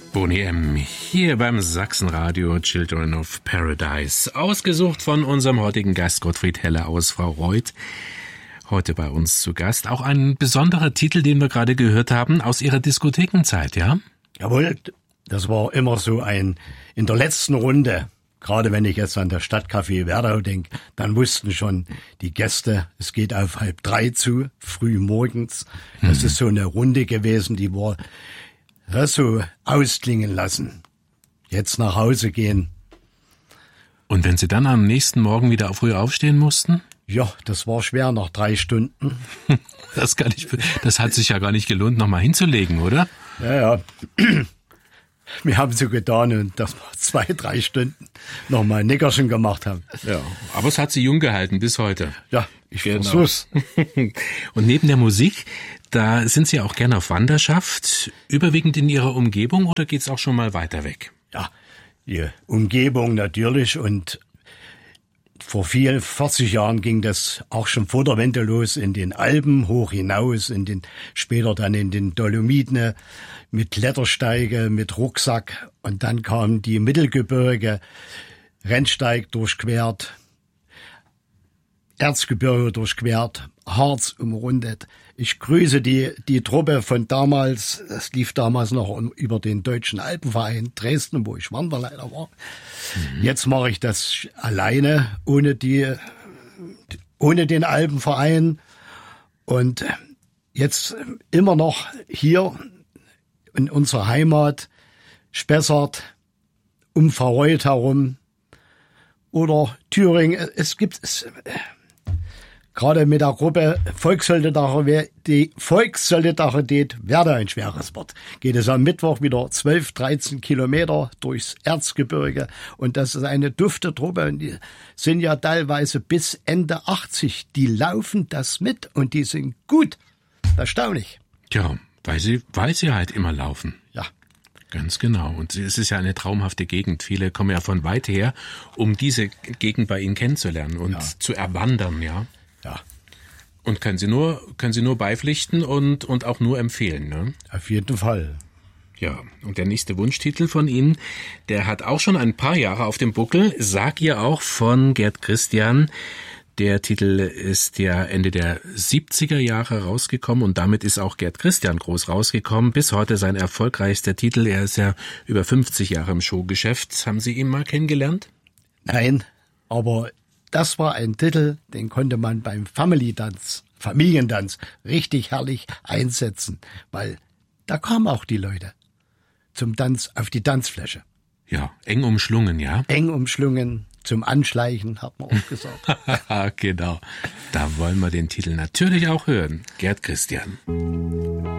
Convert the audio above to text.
Boney M. hier beim Sachsenradio Children of Paradise. Ausgesucht von unserem heutigen Gast Gottfried Heller aus Frau Reuth. Heute bei uns zu Gast. Auch ein besonderer Titel, den wir gerade gehört haben, aus Ihrer Diskothekenzeit, ja? Jawohl, das war immer so in der letzten Runde, gerade wenn ich jetzt an das Stadtcafé Werdau denke, dann wussten schon die Gäste, es geht auf 2:30 zu, früh morgens. Das ist so eine Runde gewesen, die war das so ausklingen lassen. Jetzt nach Hause gehen. Und wenn Sie dann am nächsten Morgen wieder früh aufstehen mussten? Ja, das war schwer nach 3 Stunden. Das hat sich ja gar nicht gelohnt, nochmal hinzulegen, oder? Ja. Wir haben so getan und dass wir 2-3 Stunden nochmal ein Nickerchen gemacht haben. Ja, aber es hat Sie jung gehalten bis heute. Ja, ich versuch's. Und neben der Musik, da sind Sie auch gerne auf Wanderschaft, überwiegend in Ihrer Umgebung oder geht's auch schon mal weiter weg? Ja, die Umgebung natürlich und vor 40 Jahren ging das auch schon vor der Wende los in den Alpen hoch hinaus, später dann in den Dolomiten mit Klettersteige, mit Rucksack und dann kam die Mittelgebirge, Rennsteig durchquert, Erzgebirge durchquert, Harz umrundet. Ich grüße die Truppe von damals, das lief damals noch über den Deutschen Alpenverein Dresden, wo ich Wanderleiter war. Jetzt mache ich das alleine, ohne den Alpenverein und jetzt immer noch hier in unserer Heimat, Spessart, um Frau Reuth herum oder Thüringen. Es gibt gerade mit der Gruppe Volkssolidarität Werdau ein schweres Wort. Geht es am Mittwoch wieder 12-13 Kilometer durchs Erzgebirge und das ist eine dufte Truppe und die sind ja teilweise bis Ende 80. Die laufen das mit und die sind gut. Erstaunlich. Tja, weil sie halt immer laufen. Ja. Ganz genau. Und es ist ja eine traumhafte Gegend. Viele kommen ja von weit her, um diese Gegend bei Ihnen kennenzulernen und zu erwandern, ja. Ja. Und können Sie nur beipflichten und auch nur empfehlen, ne? Auf jeden Fall. Ja, und der nächste Wunschtitel von Ihnen, der hat auch schon ein paar Jahre auf dem Buckel. Sag ihr auch von Gerd Christian. Der Titel ist ja Ende der 70er Jahre rausgekommen und damit ist auch Gerd Christian groß rausgekommen. Bis heute sein erfolgreichster Titel. Er ist ja über 50 Jahre im Showgeschäft. Haben Sie ihn mal kennengelernt? Nein, aber das war ein Titel, den konnte man beim Familientanz richtig herrlich einsetzen, weil da kamen auch die Leute zum Tanz auf die Tanzfläche. Ja, eng umschlungen, ja? Eng umschlungen, zum Anschleichen, hat man auch gesagt. Genau, da wollen wir den Titel natürlich auch hören. Gerd Christian.